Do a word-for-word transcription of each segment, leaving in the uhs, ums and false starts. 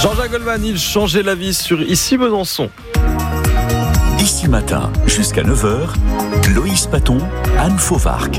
Jean-Jacques Goldman, il changeait la vie sur Ici Besançon. Ici matin, jusqu'à neuf heures, Loïs Paton, Anne Fauvarc.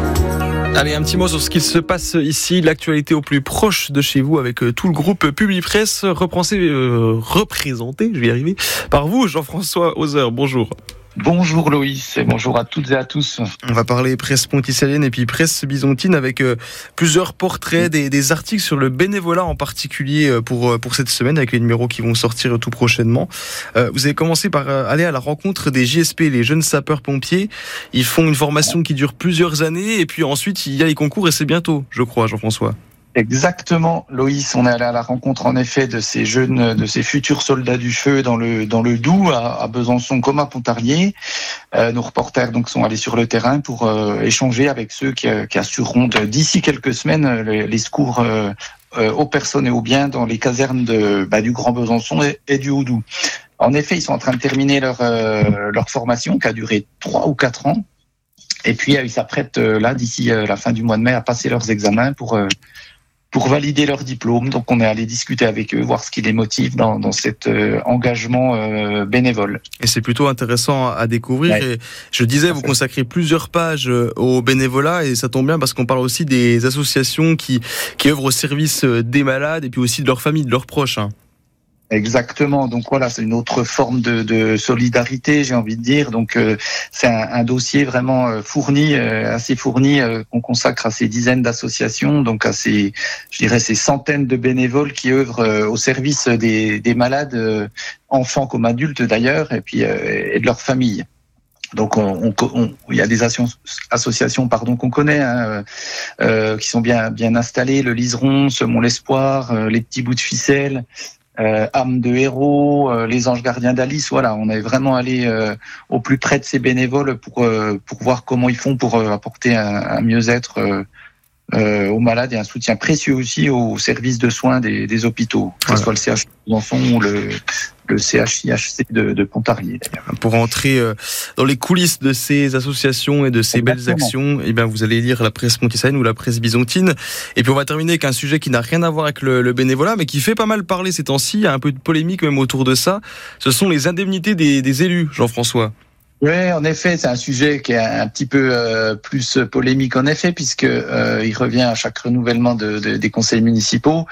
Allez, un petit mot sur ce qu'il se passe ici, l'actualité au plus proche de chez vous avec tout le groupe Publipresse, représenté, euh, représenté, je vais y arriver, par vous, Jean-François Hauser. Bonjour. Bonjour Loïs et bonjour à toutes et à tous. On va parler presse ponticalienne et puis presse byzantine avec euh, plusieurs portraits, des, des articles sur le bénévolat en particulier pour, pour cette semaine avec les numéros qui vont sortir tout prochainement. Euh, vous avez commencé par aller à la rencontre des J S P, les jeunes sapeurs-pompiers. Ils font une formation qui dure plusieurs années et puis ensuite il y a les concours et c'est bientôt, je crois, Jean-François. Exactement, Loïs, on est allé à la rencontre en effet de ces jeunes, de ces futurs soldats du feu dans le dans le Doubs, à, à Besançon comme à Pontarlier. Euh, nos reporters donc sont allés sur le terrain pour euh, échanger avec ceux qui, qui assureront de, d'ici quelques semaines les, les secours euh, euh, aux personnes et aux biens dans les casernes de bah, du Grand Besançon et, et du Haut-Doubs. En effet, ils sont en train de terminer leur euh, leur formation qui a duré trois ou quatre ans. Et puis ils s'apprêtent euh, là d'ici euh, la fin du mois de mai à passer leurs examens pour euh, pour valider leur diplôme. Donc on est allé discuter avec eux, voir ce qui les motive dans, dans cet euh, engagement euh, bénévole. Et c'est plutôt intéressant à découvrir. Ouais. Et je disais, vous consacrez plusieurs pages au bénévolat et ça tombe bien parce qu'on parle aussi des associations qui, qui œuvrent au service des malades et puis aussi de leur famille, de leurs proches. Hein. Exactement. Donc voilà, c'est une autre forme de, de solidarité, j'ai envie de dire. Donc euh, c'est un, un dossier vraiment euh, fourni, euh, assez fourni, euh, qu'on consacre à ces dizaines d'associations, donc à ces, je dirais, ces centaines de bénévoles qui œuvrent euh, au service des, des malades, euh, enfants comme adultes d'ailleurs, et puis euh, et de leurs familles. Donc, on, on, on, il y a des associations, pardon, qu'on connaît, hein, euh, qui sont bien, bien installées. Le Liseron, Semons l'Espoir, euh, les Petits Bouts de Ficelle. Euh, âme de héros, euh, les anges gardiens d'Alice, voilà, on est vraiment allé euh, au plus près de ces bénévoles pour euh, pour voir comment ils font pour euh, apporter un, un mieux-être euh, euh, aux malades et un soutien précieux aussi aux services de soins des, des hôpitaux, que voilà. Ce soit le C H de Besançon ou le le C H I H C de, de Pontarlier. D'ailleurs. Pour entrer euh, dans les coulisses de ces associations et de ces Exactement. belles actions, eh bien vous allez lire la presse ponticalienne ou la presse byzantine. Et puis on va terminer avec un sujet qui n'a rien à voir avec le, le bénévolat, mais qui fait pas mal parler ces temps-ci. Il y a un peu de polémique même autour de ça. Ce sont les indemnités des, des élus, Jean-François. Oui, en effet, c'est un sujet qui est un petit peu euh, plus polémique en effet, puisque euh, il revient à chaque renouvellement de, de, des conseils municipaux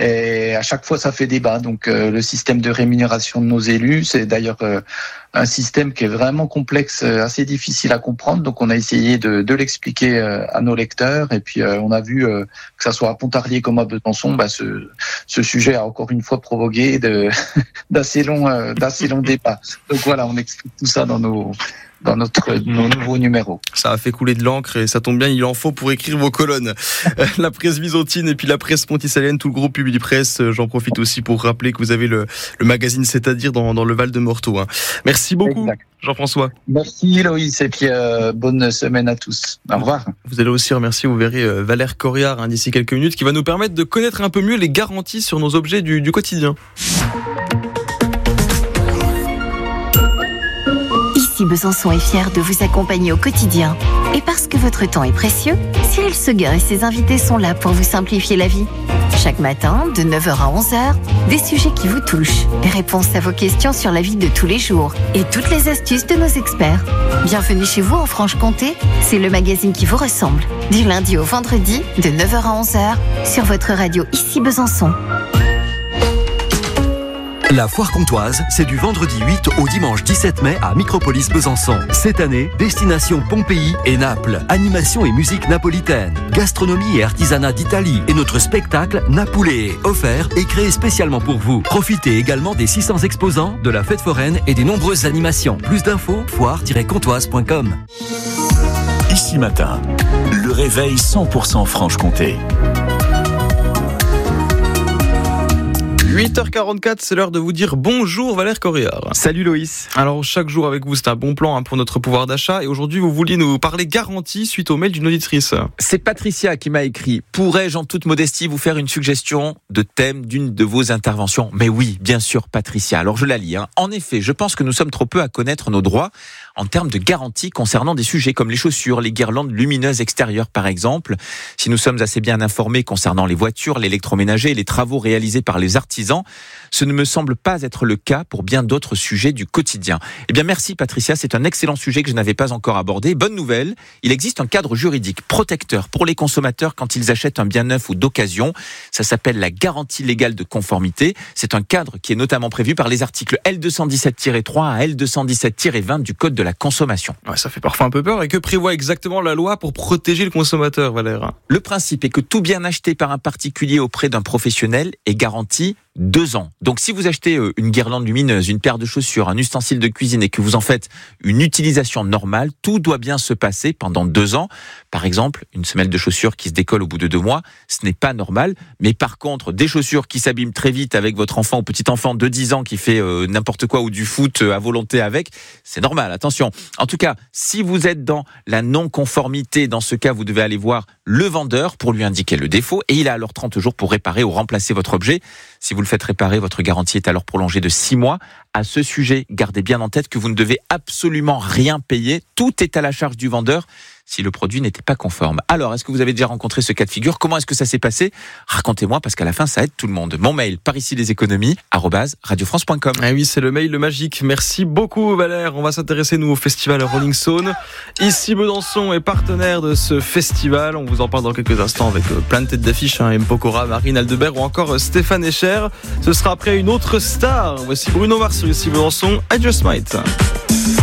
et à chaque fois ça fait débat. Donc euh, le système de rémunération de nos élus, c'est d'ailleurs euh, un système qui est vraiment complexe, assez difficile à comprendre. Donc on a essayé de, de l'expliquer euh, à nos lecteurs et puis euh, on a vu euh, que ça soit à Pontarlier comme à Besançon, bah, ce, ce sujet a encore une fois provoqué de, d'assez longs euh, d'assez longs débats. Donc voilà, on explique tout ça dans nos dans notre nos nouveaux numéros. Ça a fait couler de l'encre et ça tombe bien, il en faut pour écrire vos colonnes. La presse byzantine et puis la presse ponticalienne, tout le groupe Publipresse. J'en profite aussi pour rappeler que vous avez le, le magazine C'est-à-dire dans, dans le Val de Morteau. Hein. Merci beaucoup, exact. Jean-François. Merci Loïs et puis euh, bonne semaine à tous. Au revoir. Vous allez aussi remercier, vous verrez, euh, Valère Coriard hein, d'ici quelques minutes, qui va nous permettre de connaître un peu mieux les garanties sur nos objets du, du quotidien. Ici Besançon est fier de vous accompagner au quotidien. Et parce que votre temps est précieux, Cyril Seguin et ses invités sont là pour vous simplifier la vie. Chaque matin, de neuf heures à onze heures, des sujets qui vous touchent, des réponses à vos questions sur la vie de tous les jours et toutes les astuces de nos experts. Bienvenue chez vous en Franche-Comté, c'est le magazine qui vous ressemble. Du lundi au vendredi, de neuf heures à onze heures, sur votre radio Ici Besançon. La foire comtoise, c'est du vendredi huit au dimanche dix-sept mai à Micropolis Besançon. Cette année, destination Pompéi et Naples. Animation et musique napolitaine, gastronomie et artisanat d'Italie et notre spectacle Napoulet, offert et créé spécialement pour vous. Profitez également des six cents exposants, de la fête foraine et des nombreuses animations. Plus d'infos, foire tiret comtoise point com. Ici matin, le réveil cent pour cent Franche-Comté. huit heures quarante-quatre, c'est l'heure de vous dire bonjour Valère Coriard. Salut Loïs. Alors chaque jour avec vous c'est un bon plan hein, pour notre pouvoir d'achat et aujourd'hui vous vouliez nous parler garantie suite au mail d'une auditrice. C'est Patricia qui m'a écrit. Pourrais-je en toute modestie vous faire une suggestion de thème d'une de vos interventions ? Mais oui, bien sûr Patricia. Alors je la lis. Hein. En effet, je pense que nous sommes trop peu à connaître nos droits en termes de garantie concernant des sujets comme les chaussures, les guirlandes lumineuses extérieures par exemple. Si nous sommes assez bien informés concernant les voitures, l'électroménager et les travaux réalisés par les artisans, ce ne me semble pas être le cas pour bien d'autres sujets du quotidien. Eh bien merci Patricia, c'est un excellent sujet que je n'avais pas encore abordé. Bonne nouvelle, il existe un cadre juridique protecteur pour les consommateurs quand ils achètent un bien neuf ou d'occasion. Ça s'appelle la garantie légale de conformité. C'est un cadre qui est notamment prévu par les articles L deux cent dix-sept tiret trois à L deux cent dix-sept tiret vingt du Code de la consommation. Ouais, ça fait parfois un peu peur. Et que prévoit exactement la loi pour protéger le consommateur, Valère ? Le principe est que tout bien acheté par un particulier auprès d'un professionnel est garanti deux ans. Donc si vous achetez une guirlande lumineuse, une paire de chaussures, un ustensile de cuisine et que vous en faites une utilisation normale, tout doit bien se passer pendant deux ans. Par exemple, une semelle de chaussures qui se décolle au bout de deux mois, ce n'est pas normal. Mais par contre, des chaussures qui s'abîment très vite avec votre enfant ou petit enfant de dix ans qui fait euh, n'importe quoi ou du foot à volonté avec, c'est normal, attention. En tout cas, si vous êtes dans la non-conformité, dans ce cas, vous devez aller voir le vendeur pour lui indiquer le défaut et il a alors trente jours pour réparer ou remplacer votre objet. Si vous le faites réparer, votre garantie est alors prolongée de six mois. À ce sujet, gardez bien en tête que vous ne devez absolument rien payer. Tout est à la charge du vendeur si le produit n'était pas conforme. Alors, est-ce que vous avez déjà rencontré ce cas de figure ? Comment est-ce que ça s'est passé ? Racontez-moi, parce qu'à la fin, ça aide tout le monde. Mon mail, par ici les économies, arobase radiofrance point com. Ah oui, c'est le mail magique. Merci beaucoup, Valère. On va s'intéresser, nous, au festival Rolling Stone. Ici, Besançon est partenaire de ce festival. On vous en parle dans quelques instants avec plein de têtes d'affiche, hein, M. Pokora, Marine Aldebert ou encore Stéphane Escher. Ce sera après une autre star. Voici Bruno Mars sur Ici Besançon, I Just Might.